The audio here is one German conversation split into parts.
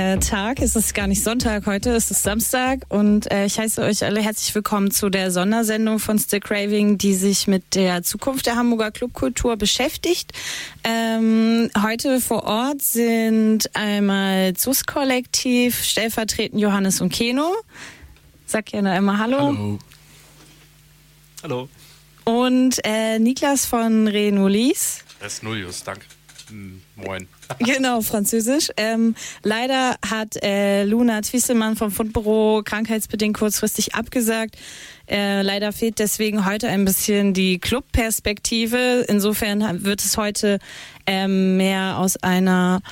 Tag. Es ist gar nicht Sonntag heute, es ist Samstag und ich heiße euch alle herzlich willkommen zu der Sondersendung von Still Craving, die sich mit der Zukunft der Hamburger Clubkultur beschäftigt. Heute vor Ort sind einmal ZUS-Kollektiv, stellvertretend Johannes und Keno. Sag gerne einmal Hallo. Hallo. Und Niklas von Renolis. Das ist Nullius, danke. Moin. Genau, französisch. Leider hat Luna Twieselmann vom Fundbüro krankheitsbedingt kurzfristig abgesagt. Leider fehlt deswegen heute ein bisschen die Clubperspektive. Insofern wird es heute mehr aus einer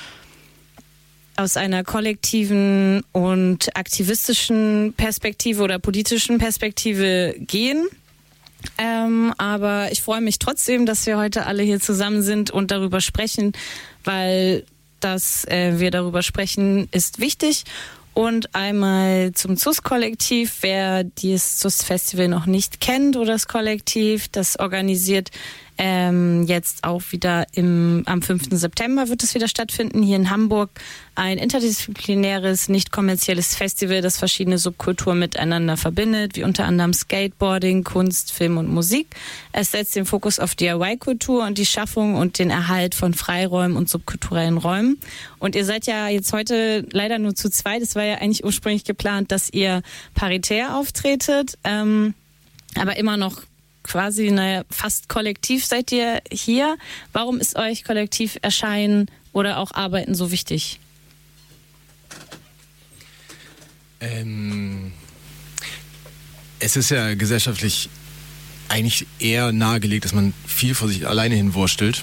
kollektiven und aktivistischen Perspektive oder politischen Perspektive gehen. Aber ich freue mich trotzdem, dass wir heute alle hier zusammen sind und darüber sprechen, weil dass wir darüber sprechen, ist wichtig. Und einmal zum ZUS-Kollektiv, wer dieses ZUS-Festival noch nicht kennt oder das Kollektiv, das organisiert jetzt auch wieder am 5. September wird es wieder stattfinden, hier in Hamburg. Ein interdisziplinäres, nicht kommerzielles Festival, das verschiedene Subkulturen miteinander verbindet, wie unter anderem Skateboarding, Kunst, Film und Musik. Es setzt den Fokus auf DIY-Kultur und die Schaffung und den Erhalt von Freiräumen und subkulturellen Räumen. Und ihr seid ja jetzt heute leider nur zu zweit. Es war ja eigentlich ursprünglich geplant, dass ihr paritär auftretet, aber immer noch quasi, fast kollektiv seid ihr hier. Warum ist euch kollektiv erscheinen oder auch Arbeiten so wichtig? Es ist ja gesellschaftlich eigentlich eher nahegelegt, dass man viel vor sich alleine hin wurstelt.